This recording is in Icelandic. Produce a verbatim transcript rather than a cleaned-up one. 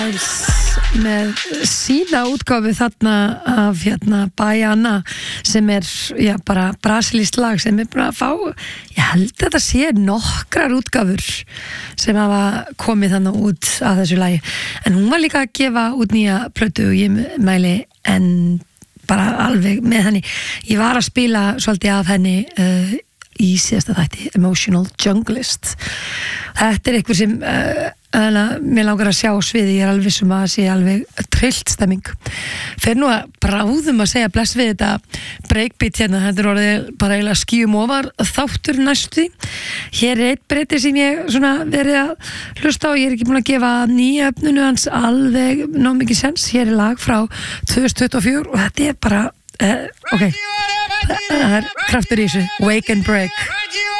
með sína útgáfu þarna af hérna Baiana sem er já, bara brasilískt lag sem er bara að fá, ég held að þetta sé nokkrar útgáfur sem hafa komið þannig út af þessu lagi, en hún var líka að gefa út nýja plötu og ég mæli en bara alveg með henni, ég var að spila svolítið af henni uh, í síðasta þætti, Emotional Junglist. Þetta er eitthvað sem uh, uh, mér langar að sjá á sviði, ég er alveg sem að sé alveg trillt stemming. Fer nú að bráðum að segja bless við þetta breakbeat hérna, þetta er orðið bara eiginlega skýjum ofar þáttur næstu. Hér er eitt breyti sem ég svona verið að hlusta á, ég er ekki búin að gefa nýja efnunu hans alveg ná mikið sens. Hér er lag frá tvö þúsund tuttugu og fjögur og þetta er bara uh, ok, það er kraftur í þessu. Wake and Break.